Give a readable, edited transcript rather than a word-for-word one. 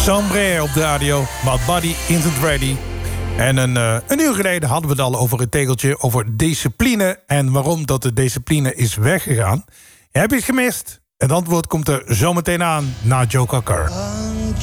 Sombre op de radio, My Body Isn't Ready. En een uur geleden hadden we het al over het tegeltje, over discipline en waarom dat de discipline is weggegaan. Heb je het gemist? Het antwoord komt er zometeen aan na Joe Cocker.